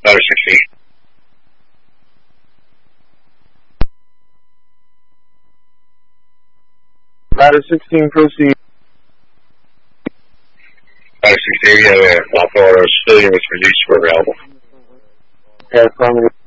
Ladder 16. Ladder 16, proceed. Ladder 16, we have a Florida civilian with release for available. Okay, affirmative.